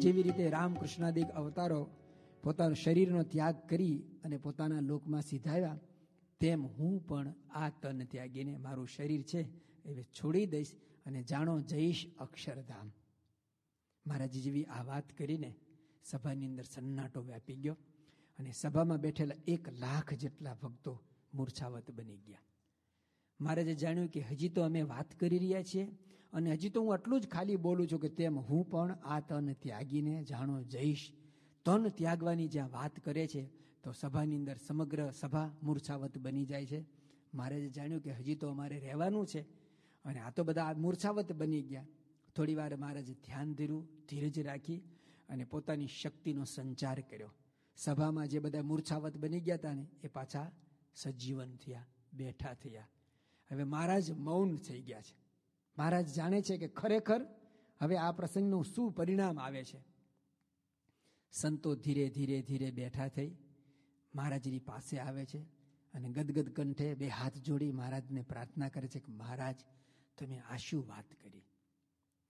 જેવી રીતે રામકૃષ્ણાદિક અવતારો પોતાના શરીરનો ત્યાગ કરી અને પોતાના લોકમાં સિધાવ્યા, તેમ હું પણ આ તન ત્યાગીને મારું શરીર છે એ છોડી દઈશ અને જાણો જઈશ અક્ષરધામ. મહારાજ જેવી આ વાત કરીને સભાની અંદર સન્નાટો વ્યાપી ગયો અને સભામાં બેઠેલા 1 લાખ જેટલા ભક્તો મૂર્છાવત બની ગયા. મહારાજે જાણ્યું કે હજી તો અમે વાત કરી રહ્યા છીએ અને હજી તો હું આટલું જ ખાલી બોલું છું કે તેમ હું પણ આ તન ત્યાગીને જાણો જઈશ. તન ત્યાગવાની જ્યાં વાત કરે છે તો સભાની અંદર સમગ્ર સભા મૂર્છાવત બની જાય છે. મહારાજે જાણ્યું કે હજી તો અમારે રહેવાનું છે અને આ તો બધા મૂર્છાવત બની ગયા. થોડી વાર મહારાજે ધ્યાન ધર્યું, ધીરજ રાખી અને પોતાની શક્તિનો સંચાર કર્યો. સભામાં જે બધા મૂર્છાવત બની ગયા હતા ને એ પાછા સજીવન થયા, બેઠા થયા. હવે મહારાજ મૌન થઈ ગયા છે. મહારાજ જાણે છે કે ખરેખર હવે આ પ્રસંગનું શું પરિણામ આવે છે. સંતો ધીરે ધીરે ધીરે બેઠા થઈ મહારાજની પાસે આવે છે અને ગદગદ કંઠે 2 હાથ જોડી મહારાજને પ્રાર્થના કરે છે કે મહારાજ તમે આ શું વાત કરી?